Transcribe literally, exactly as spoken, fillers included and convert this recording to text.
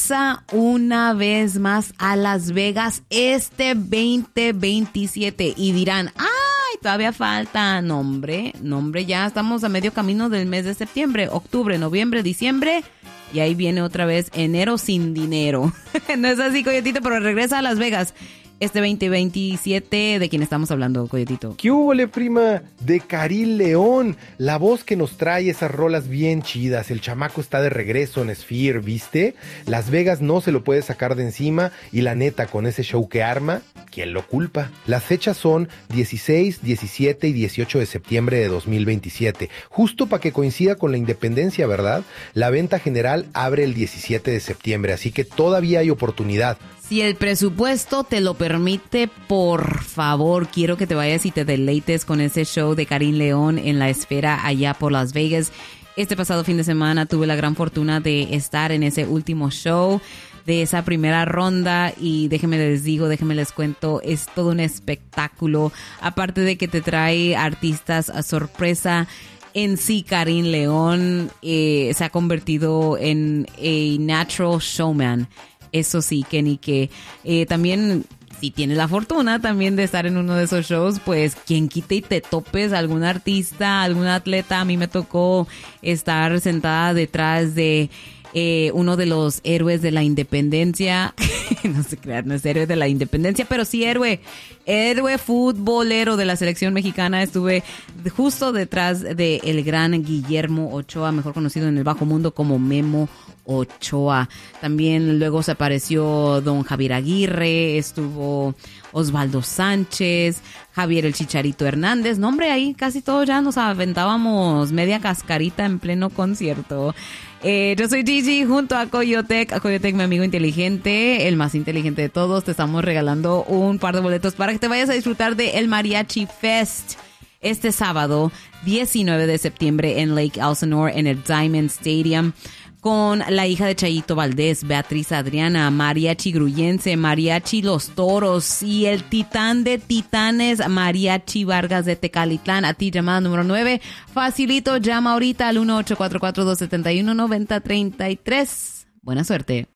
regresa una vez más a Las Vegas este veinte veintisiete y dirán, ¡ay, todavía falta! Nombre, nombre, ya estamos a medio camino del mes de septiembre, octubre, noviembre, diciembre y ahí viene otra vez enero sin dinero. No es así, Coyotito, pero regresa a Las Vegas este veinte veintisiete. ¿De quién estamos hablando, Coyotito? ¿Qué húbole, prima? De Karim León, la voz que nos trae esas rolas bien chidas. El chamaco está de regreso en Sphere, ¿viste? Las Vegas no se lo puede sacar de encima y la neta, con ese show que arma, ¿quién lo culpa? Las fechas son dieciséis, diecisiete y dieciocho de septiembre de dos mil veintisiete, justo para que coincida con la independencia, ¿verdad? La venta general abre el diecisiete de septiembre, así que todavía hay oportunidad. Si el presupuesto te lo permite, por favor, quiero que te vayas y te deleites con ese show de Karim León en la Esfera allá por Las Vegas. Este pasado fin de semana tuve la gran fortuna de estar en ese último show de esa primera ronda y déjenme les digo, déjenme les cuento, es todo un espectáculo. Aparte de que te trae artistas a sorpresa, en sí Karim León eh, se ha convertido en a natural showman. Eso sí, Kenny, que eh, también, si tienes la fortuna también de estar en uno de esos shows, pues quien quite y te topes a algún artista, algún atleta. A mí me tocó estar sentada detrás de eh, uno de los héroes de la independencia. No se crean, no es héroe de la independencia, pero sí héroe. Héroe futbolero de la selección mexicana. Estuve justo detrás de el gran Guillermo Ochoa, mejor conocido en el bajo mundo como Memo Ochoa. También luego se apareció don Javier Aguirre, estuvo Osvaldo Sánchez, Javier el Chicharito Hernández. No, hombre, ahí casi todos ya nos aventábamos media cascarita en pleno concierto. Eh, yo soy Gigi junto a Coyotec, a Coyotec, mi amigo inteligente, el más inteligente de todos. Te estamos regalando un par de boletos para que te vayas a disfrutar de el Mariachi Fest este sábado diecinueve de septiembre en Lake Elsinore en el Diamond Stadium, con la hija de Chayito Valdés, Beatriz Adriana, Mariachi Gruyense, Mariachi Los Toros y el titán de titanes, Mariachi Vargas de Tecalitlán. A ti, llamada número nueve. Facilito, llama ahorita al uno ocho cuatro cuatro, dos siete uno, nueve cero tres tres. Buena suerte.